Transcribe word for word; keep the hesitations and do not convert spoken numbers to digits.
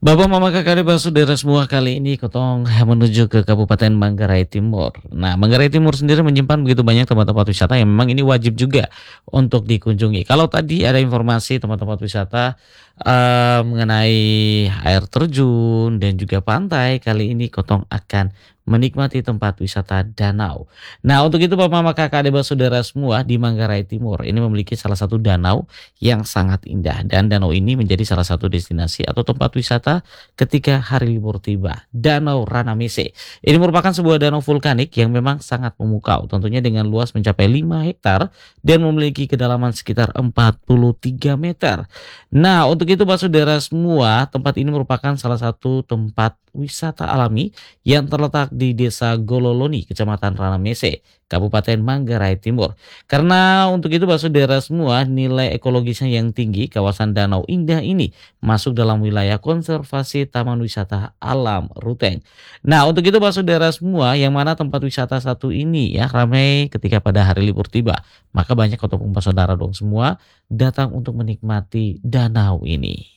Bapak, Mama, Kakak, adik, saudara semua, kali ini kotong menuju ke Kabupaten Manggarai Timur. Nah, Manggarai Timur sendiri menyimpan begitu banyak tempat-tempat wisata yang memang ini wajib juga untuk dikunjungi. Kalau tadi ada informasi tempat-tempat wisata eh, mengenai air terjun dan juga pantai, kali ini kotong akan menikmati tempat wisata danau. Nah, untuk itu Bapak, Mama, Kakak, adik, saudara semua, di Manggarai Timur ini memiliki salah satu danau yang sangat indah, dan danau ini menjadi salah satu destinasi atau tempat wisata ketika hari libur tiba. Danau Ranamese ini merupakan sebuah danau vulkanik yang memang sangat memukau, tentunya dengan luas mencapai lima hektar dan memiliki kedalaman sekitar empat puluh tiga meter. Nah, untuk itu Pak Saudara semua, tempat ini merupakan salah satu tempat wisata alami yang terletak di Desa Gololoni, Kecamatan Ranamese, Kabupaten Manggarai Timur. Karena untuk itu Pak Saudara semua, nilai ekologisnya yang tinggi, kawasan danau indah ini masuk dalam wilayah konservasi Taman Wisata Alam Ruteng. Nah, untuk itu Pak Saudara semua, yang mana tempat wisata satu ini ya ramai ketika pada hari libur tiba. Maka banyak ataupun Pak Saudara dong semua datang untuk menikmati danau ini.